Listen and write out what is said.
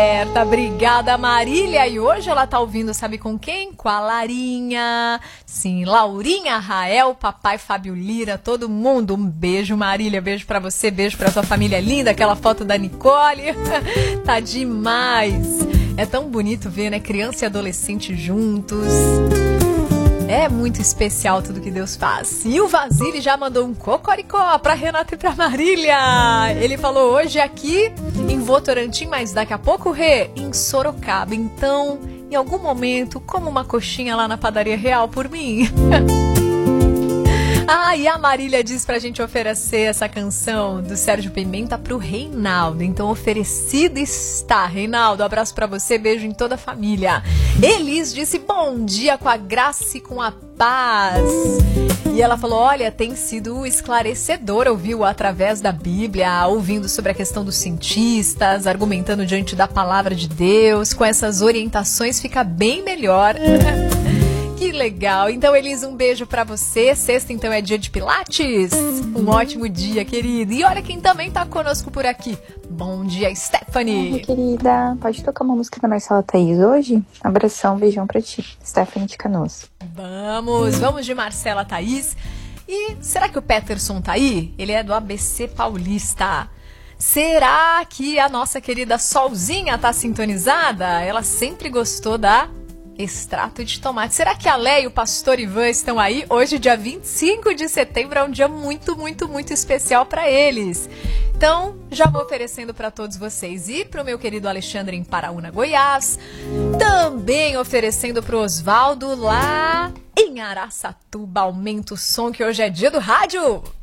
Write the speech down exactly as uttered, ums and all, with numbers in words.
Certa, obrigada Marília. E hoje ela tá ouvindo, sabe com quem? Com a Larinha. Sim, Laurinha, Rael, papai Fábio Lira, todo mundo. Um beijo Marília, beijo pra você, beijo pra sua família linda. Aquela foto da Nicole, tá demais. É tão bonito ver, né, criança e adolescente juntos. É muito especial tudo que Deus faz. E o Vasile já mandou um cocoricó pra Renata e pra Marília. Ele falou hoje aqui em Votorantim, mas daqui a pouco, Rê, em Sorocaba. Então, em algum momento, como uma coxinha lá na Padaria Real por mim. Ah, e a Marília diz pra gente oferecer essa canção do Sérgio Pimenta pro Reinaldo. Então, oferecido está. Reinaldo, abraço pra você, beijo em toda a família. Elis disse bom dia com a graça e com a paz. E ela falou, olha, tem sido esclarecedor, ouviu através da Bíblia, ouvindo sobre a questão dos cientistas, argumentando diante da palavra de Deus. Com essas orientações fica bem melhor. Que legal. Então, Elis, um beijo pra você. Sexta, então, é dia de Pilates. Um ótimo dia, querido. E olha quem também tá conosco por aqui. Bom dia, Stephanie. Oi, querida. Pode tocar uma música da Marcela Thaís hoje? Abração, beijão pra ti. Stephanie de Canoas. Vamos, vamos de Marcela Thaís. E será que o Peterson tá aí? Ele é do A B C Paulista. Será que a nossa querida Solzinha tá sintonizada? Ela sempre gostou da extrato de tomate. Será que a Léa e o pastor Ivan estão aí? Hoje, dia vinte e cinco de setembro, é um dia muito, muito, muito especial para eles. Então, já vou oferecendo para todos vocês. E para o meu querido Alexandre em Paraúna, Goiás. Também oferecendo para o Osvaldo lá em Araçatuba. Aumenta o som que hoje é dia do rádio.